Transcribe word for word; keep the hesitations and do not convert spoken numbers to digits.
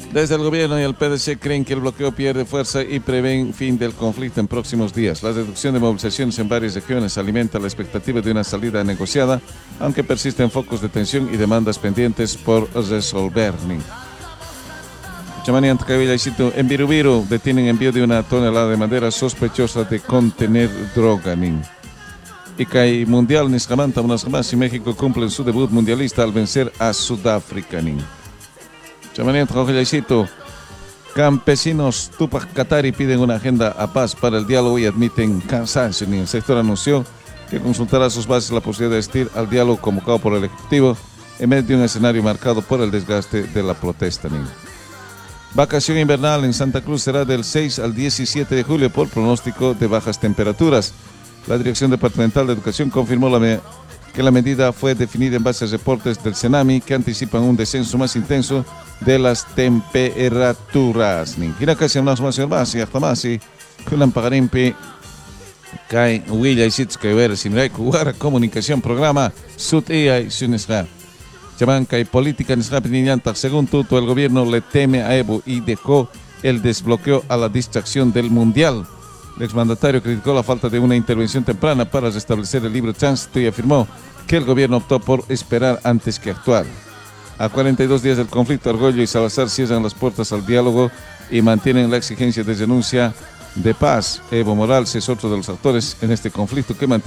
Desde el gobierno y el P D C creen que el bloqueo pierde fuerza y prevén fin del conflicto en próximos días. La reducción de movilizaciones en varias regiones alimenta la expectativa de una salida negociada, aunque persisten focos de tensión y demandas pendientes por resolver. En Birubiru detienen envío de una tonelada de madera sospechosa de contener droga. Y que Mundial Niscamanta, unas más y México cumplen su debut mundialista al vencer a Sudáfrica. Campesinos Tupac Katari piden una agenda a paz para el diálogo y admiten cansancio. El sector anunció que consultará a sus bases la posibilidad de asistir al diálogo convocado por el Ejecutivo en medio de un escenario marcado por el desgaste de la protesta. Vacación invernal en Santa Cruz será del seis al diecisiete de julio por pronóstico de bajas temperaturas. La Dirección Departamental de Educación confirmó la me que la medida fue definida en base a reportes del CENAMI que anticipan un descenso más intenso de las temperaturas. Ninguna casi más más más y hasta más y kulan pagarimpi kai huilla y sits que ver sin recuar comunicación programa sut y sunesra. Llaman que política en según Tuto el gobierno le teme a Evo y dejó el desbloqueo a la distracción del mundial. El exmandatario criticó la falta de una intervención temprana para restablecer el libre tránsito y afirmó que el gobierno optó por esperar antes que actuar. A cuarenta y dos días del conflicto, Argüello y Salazar cierran las puertas al diálogo y mantienen la exigencia de renuncia de paz. Evo Morales es otro de los actores en este conflicto que mantiene